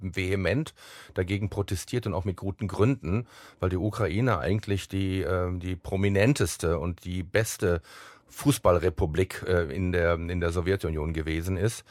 vehement dagegen protestiert und auch mit guten Gründen, weil die Ukraine eigentlich die prominenteste und die beste Fußballrepublik in der Sowjetunion gewesen ist.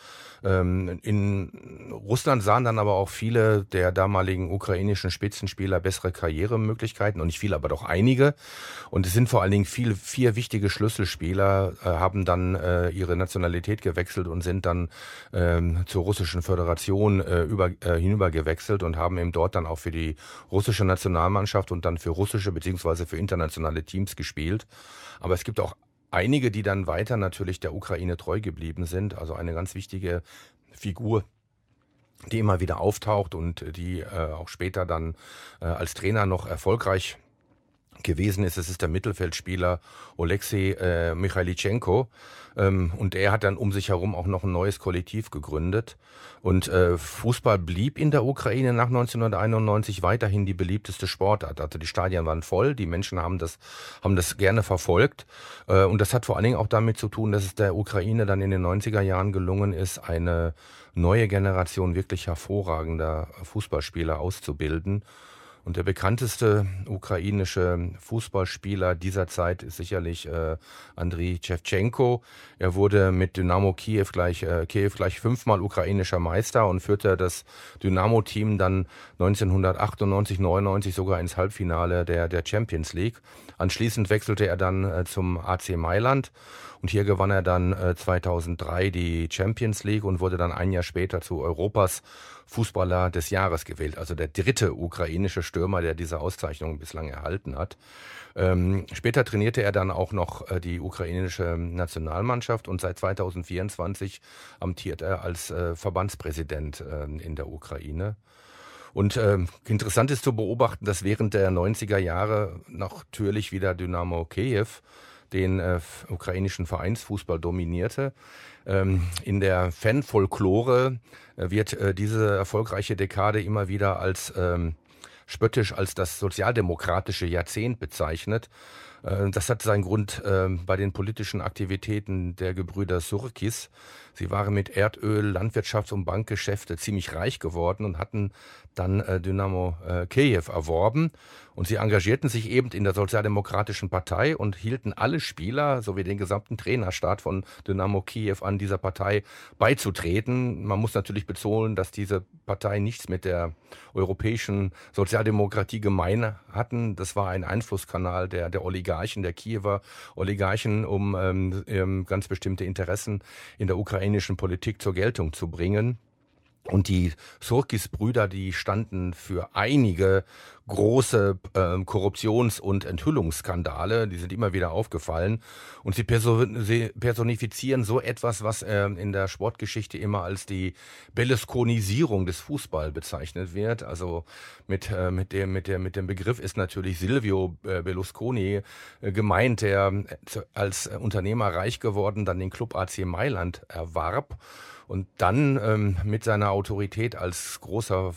In Russland sahen dann aber auch viele der damaligen ukrainischen Spitzenspieler bessere Karrieremöglichkeiten, und nicht viele, aber doch einige. Und es sind vor allen Dingen vier wichtige Schlüsselspieler, haben dann ihre Nationalität gewechselt und sind dann zur Russischen Föderation hinüber gewechselt und haben eben dort dann auch für die russische Nationalmannschaft und dann für russische beziehungsweise für internationale Teams gespielt. Aber es gibt auch einige, die dann weiter natürlich der Ukraine treu geblieben sind. Also eine ganz wichtige Figur, die immer wieder auftaucht und die auch später dann als Trainer noch erfolgreich gewesen ist. Es ist der Mittelfeldspieler Oleksiy Michailitschenko. Und er hat dann um sich herum auch noch ein neues Kollektiv gegründet. Und Fußball blieb in der Ukraine nach 1991 weiterhin die beliebteste Sportart. Also die Stadien waren voll, die Menschen haben das gerne verfolgt. Und das hat vor allen Dingen auch damit zu tun, dass es der Ukraine dann in den 90er Jahren gelungen ist, eine neue Generation wirklich hervorragender Fußballspieler auszubilden. Und der bekannteste ukrainische Fußballspieler dieser Zeit ist sicherlich Andriy Schewtschenko. Er wurde mit Dynamo Kiew gleich 5-mal ukrainischer Meister und führte das Dynamo-Team dann 1998, 99 sogar ins Halbfinale der Champions League. Anschließend wechselte er dann zum AC Mailand. Und hier gewann er dann 2003 die Champions League und wurde dann ein Jahr später zu Europas Fußballer des Jahres gewählt. Also der dritte ukrainische Stürmer, der diese Auszeichnung bislang erhalten hat. Später trainierte er dann auch noch die ukrainische Nationalmannschaft und seit 2024 amtiert er als Verbandspräsident in der Ukraine. Und interessant ist zu beobachten, dass während der 90er Jahre natürlich wieder Dynamo Kiew den ukrainischen Vereinsfußball dominierte. In der Fanfolklore wird diese erfolgreiche Dekade immer wieder als spöttisch als das sozialdemokratische Jahrzehnt bezeichnet. Das hat seinen Grund bei den politischen Aktivitäten der Gebrüder Surkis. Sie waren mit Erdöl, Landwirtschafts- und Bankgeschäfte ziemlich reich geworden und hatten dann Dynamo Kiew erworben. Und sie engagierten sich eben in der Sozialdemokratischen Partei und hielten alle Spieler sowie den gesamten Trainerstab von Dynamo Kiew an, dieser Partei beizutreten. Man muss natürlich betonen, dass diese Partei nichts mit der europäischen Sozialdemokratie gemein hatten. Das war ein Einflusskanal der Oligarchen, der Kiewer Oligarchen, um ganz bestimmte Interessen in der ukrainischen Politik zur Geltung zu bringen. Und die Surkis-Brüder, die standen für einige große Korruptions- und Enthüllungsskandale, die sind immer wieder aufgefallen. Und sie personifizieren so etwas, was in der Sportgeschichte immer als die Berlusconisierung des Fußball bezeichnet wird. Also mit dem Begriff ist natürlich Silvio Berlusconi gemeint, der als Unternehmer reich geworden, dann den Club AC Mailand erwarb. Und dann mit seiner Autorität als großer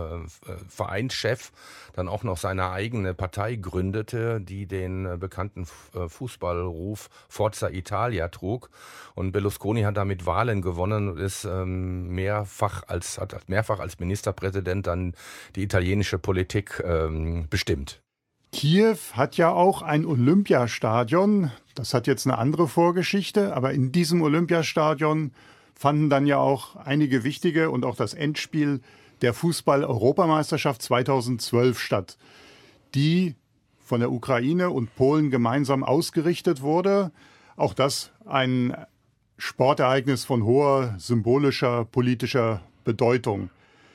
Vereinschef dann auch noch seine eigene Partei gründete, die den bekannten Fußballruf Forza Italia trug. Und Berlusconi hat damit Wahlen gewonnen und ist mehrfach als Ministerpräsident dann die italienische Politik bestimmt. Kiew hat ja auch ein Olympiastadion. Das hat jetzt eine andere Vorgeschichte, aber in diesem Olympiastadion fanden dann ja auch einige wichtige und auch das Endspiel der Fußball-Europameisterschaft 2012 statt, die von der Ukraine und Polen gemeinsam ausgerichtet wurde. Auch das ein Sportereignis von hoher symbolischer, politischer Bedeutung.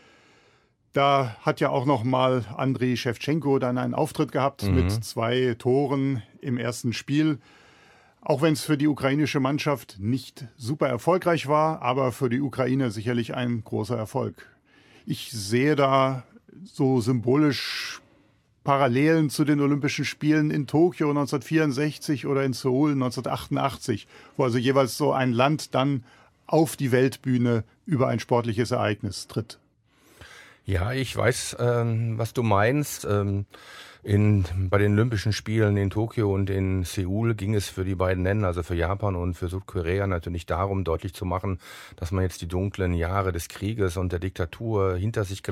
Da hat ja auch noch mal Andriy Schewtschenko dann einen Auftritt gehabt mit 2 Toren im ersten Spiel. Auch wenn es für die ukrainische Mannschaft nicht super erfolgreich war, aber für die Ukraine sicherlich ein großer Erfolg. Ich sehe da so symbolisch Parallelen zu den Olympischen Spielen in Tokio 1964 oder in Seoul 1988, wo also jeweils so ein Land dann auf die Weltbühne über ein sportliches Ereignis tritt. Ja, ich weiß, was du meinst. Bei den Olympischen Spielen in Tokio und in Seoul ging es für die beiden Länder, also für Japan und für Südkorea, natürlich darum, deutlich zu machen, dass man jetzt die dunklen Jahre des Krieges und der Diktatur hinter sich gelassen